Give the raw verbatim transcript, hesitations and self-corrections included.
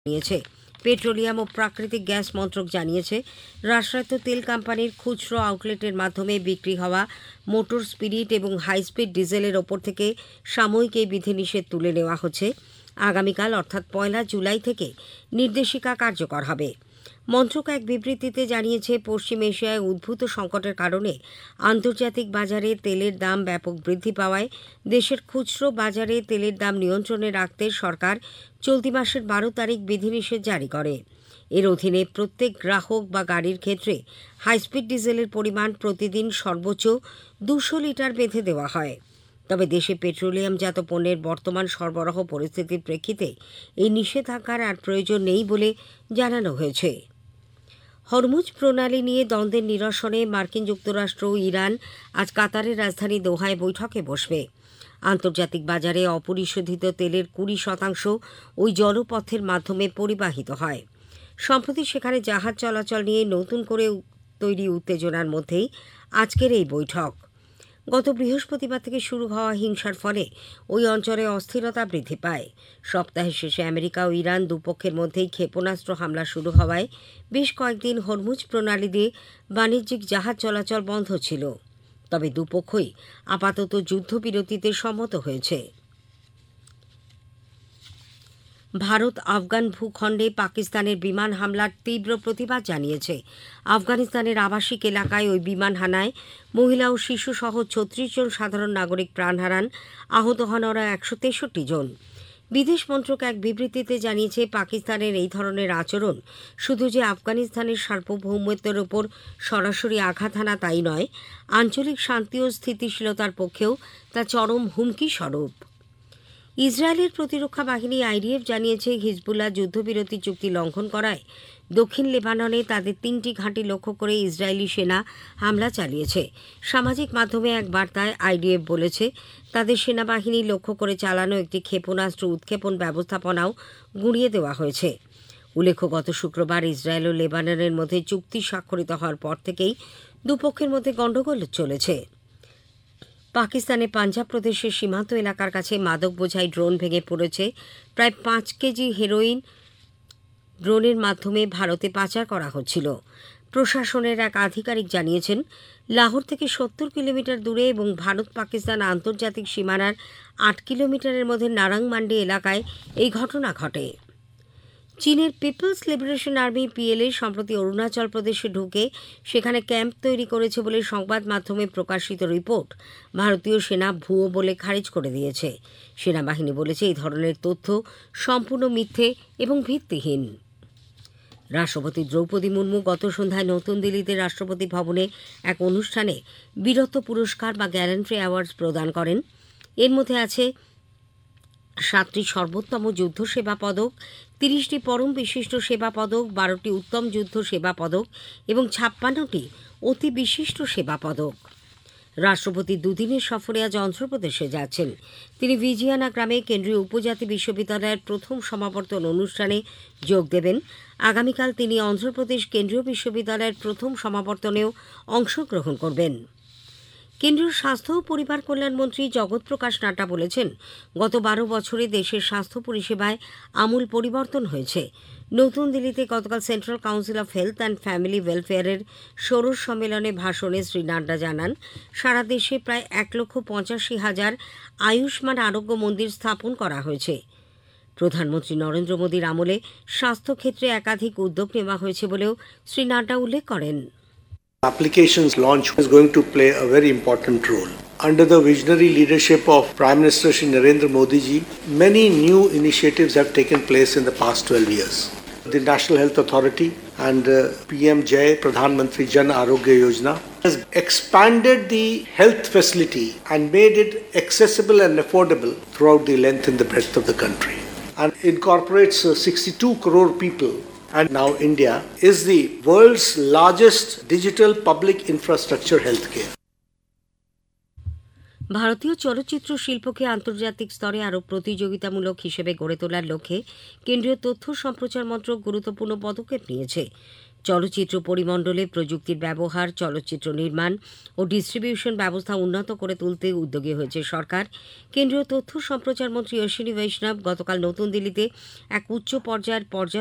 নিয়েছে। পেট্রোলিয়াম ও প্রাকৃতিক গ্যাস মন্ত্রক জানিয়েছে, রাষ্ট্রায়ত্ত তেল কোম্পানির খুচরো আউটলেটের মাধ্যমে বিক্রি হওয়া মোটর স্পিরিট এবং হাইস্পিড ডিজেলের ওপর থেকে সাময়িক এই বিধিনিষেধ তুলে নেওয়া হচ্ছে। আগামীকাল অর্থাৎ পয়লা জুলাই থেকে নির্দেশিকা কার্যকর হবে। মন্ত্রক এক বিবৃতিতে জানিয়েছে, পশ্চিম এশিয়ায় উদ্ভূত সংকটের কারণে আন্তর্জাতিক বাজারে তেলের দাম ব্যাপক বৃদ্ধি পাওয়ায় দেশের খুচরো বাজারে তেলের দাম নিয়ন্ত্রণে রাখতে সরকার চলতি মাসের বারো তারিখ বিধিনিষেধ জারি করে। এর অধীনে প্রত্যেক গ্রাহক বা গাড়ির ক্ষেত্রে হাইস্পিড ডিজেলের পরিমাণ প্রতিদিন সর্বোচ্চ দুশো লিটার বেঁধে দেওয়া হয়। তবে দেশে পেট্রোলিয়ামজাত পণ্যের বর্তমান সরবরাহ পরিস্থিতির প্রেক্ষিতে এই নিষেধাজ্ঞার আর প্রয়োজন নেই বলে জানানো হয়েছে। হরমুজ প্রণালী নিয়ে দ্বন্দ্বের নিরসনে মার্কিন যুক্তরাষ্ট্র ও ইরান আজ কাতারের রাজধানী দোহায় বৈঠকে বসবে। আন্তর্জাতিক বাজারে অপরিশোধিত তেলের কুড়ি শতাংশ ওই জলপথের মাধ্যমে পরিবাহিত হয়। সম্প্রতি সেখানে জাহাজ চলাচল নিয়ে নতুন করে তৈরি উত্তেজনার মধ্যেই আজকের এই বৈঠক। গত বৃহস্পতিবার থেকে শুরু হওয়া হিংসার ফলে ওই অঞ্চলে অস্থিরতা বৃদ্ধি পায়। সপ্তাহের শেষে আমেরিকা ও ইরান দুপক্ষের মধ্যেই ক্ষেপণাস্ত্র হামলা শুরু হওয়ায় বেশ কয়েকদিন হরমুজ প্রণালী দিয়ে বাণিজ্যিক জাহাজ চলাচল বন্ধ ছিল। তবে দুপক্ষই আপাতত যুদ্ধবিরতিতে সম্মত হয়েছে। ভারত আফগান ভূখণ্ডে পাকিস্তানের বিমান হামলার তীব্র প্রতিবাদ জানিয়েছে। আফগানিস্তানের আবাসিক এলাকায় ওই বিমান হানায় মহিলা ও শিশুসহ ছত্রিশ জন সাধারণ নাগরিক প্রাণ হারান, আহত হন ওরা একশো তেষট্টি জন। বিদেশ মন্ত্রক এক বিবৃতিতে জানিয়েছে, পাকিস্তানের এই ধরনের আচরণ শুধু যে আফগানিস্তানের সার্বভৌমত্বের ওপর সরাসরি আঘাত হানা তাই নয়, আঞ্চলিক শান্তি ও স্থিতিশীলতার পক্ষেও তা চরম হুমকি স্বরূপ। ইসরায়েলের প্রতিরক্ষা বাহিনী আইডিএফ জানিয়েছে, হিজবুল্লাহ যুদ্ধবিরতি চুক্তি লঙ্ঘন করায় দক্ষিণ লেবাননে তাদের তিনটি ঘাঁটি লক্ষ্য করে ইসরায়েলি সেনা হামলা চালিয়েছে। সামাজিক মাধ্যমে এক বার্তায় আইডিএফ বলেছে, তাদের সেনাবাহিনী লক্ষ্য করে চালানো একটি ক্ষেপণাস্ত্র উৎক্ষেপণ ব্যবস্থাপনাও গুঁড়িয়ে দেওয়া হয়েছে। উল্লেখ্য, গত শুক্রবার ইসরায়েল ও লেবাননের মধ্যে চুক্তি স্বাক্ষরিত হওয়ার পর থেকেই দুপক্ষের মধ্যে গণ্ডগোল চলেছে। পাকিস্তানের পাঞ্জাব প্রদেশের সীমান্ত এলাকার কাছে মাদক বোঝাই ড্রোন ভেঙে পড়েছে। প্রায় পাঁচ কেজি হেরোইন ড্রোনের মাধ্যমে ভারতে পাচার করা হচ্ছিল। প্রশাসনের এক আধিকারিক জানিয়েছেন, লাহোর থেকে সত্তর কিলোমিটার দূরে এবং ভারত পাকিস্তান আন্তর্জাতিক সীমানার আট কিলোমিটারের মধ্যে নারাংমান্ডি এলাকায় এই ঘটনা ঘটে। চীনের পিপলস লিবারেশন আর্মি পিএলএ সম্প্রতি অরুণাচল প্রদেশে ঢুকে সেখানে ক্যাম্প তৈরি করেছে বলে সংবাদ মাধ্যমে প্রকাশিত রিপোর্ট ভারতীয় সেনা ভুয়ো বলে খারিজ করে দিয়েছে। সেনাবাহিনী বলেছে, এই ধরনের তথ্য সম্পূর্ণ মিথ্যে এবং ভিত্তিহীন। রাষ্ট্রপতি দ্রৌপদী মুর্মু গত সন্ধ্যায় নতুন দিল্লিতে রাষ্ট্রপতি ভবনে এক অনুষ্ঠানে বীরত্ব পুরস্কার বা গ্যালেন্ট্রি অ্যাওয়ার্ডস প্রদান করেন। এর মধ্যে আছে সাতটি সর্বোত্তম যুদ্ধ সেবা পদক, তিরিশটি পরম বিশিষ্ট সেবা পদক, বারোটি উত্তম যুদ্ধ সেবা পদক এবং ছাপ্পান্নটি অতি বিশিষ্ট সেবা পদক। রাষ্ট্রপতি দুদিনের সফরে আজ অন্ধ্রপ্রদেশে যাচ্ছেন। তিনি ভিজিয়ানা গ্রামে কেন্দ্রীয় উপজাতি বিশ্ববিদ্যালয়ের প্রথম সমাবর্তন অনুষ্ঠানে যোগ দেবেন। আগামীকাল তিনি অন্ধ্রপ্রদেশ কেন্দ্রীয় বিশ্ববিদ্যালয়ের প্রথম সমাবর্তনেও অংশগ্রহণ করবেন। কেন্দ্রীয় স্বাস্থ্য ও পরিবার কল্যাণমন্ত্রী জগৎ প্রকাশ নাড্ডা বলেছেন, গত বারো বছরে দেশের স্বাস্থ্য পরিষেবায় আমূল পরিবর্তন হয়েছে। নতুন দিল্লিতে গতকাল central council of health and family ওয়েলফেয়ারের ষোড়শ সম্মেলনে ভাষণে শ্রী নাড্ডা জানান, সারা দেশে প্রায় এক লক্ষ পঁচাশি হাজার আয়ুষ্মান আরোগ্য মন্দির স্থাপন করা হয়েছে। প্রধানমন্ত্রী নরেন্দ্র মোদীর আমলে স্বাস্থ্যক্ষেত্রে একাধিক উদ্যোগ নেওয়া হয়েছে বলেও শ্রী নাড্ডা উল্লেখ করেন। Applications launch is going to play a very important role. Under the visionary leadership of Prime Minister Shri Narendra Modi ji, many new initiatives have taken place in the past twelve years. The National Health Authority and uh, P M J Pradhan Mantri Jan Arogya Yojana has expanded the health facility and made it accessible and affordable throughout the length and the breadth of the country, and incorporates uh, sixty-two crore people. And now India is the world's largest digital public infrastructure healthcare. ভারতীয় চলচ্চিত্র শিল্পকে আন্তর্জাতিক স্তরে আরও প্রতিযোগিতামূলক হিসেবে গড়ে তোলার লক্ষ্যে কেন্দ্রীয় তথ্য সম্প্রচার মন্ত্রক গুরুত্বপূর্ণ পদক্ষেপ নিয়েছে। চলচ্চিত্র পরিমণ্ডলে প্রযুক্তির ব্যবহার, চলচ্চিত্র নির্মাণ ও ডিস্ট্রিবিউশন ব্যবস্থা উন্নত করে তুলতে উদ্যোগী হয়েছে সরকার। কেন্দ্রীয় তথ্য সম্প্রচার মন্ত্রী অশ্বিনী বৈষ্ণব গতকাল নতুন দিল্লিতে এক উচ্চ পর্যায়ের পর্যালোচনা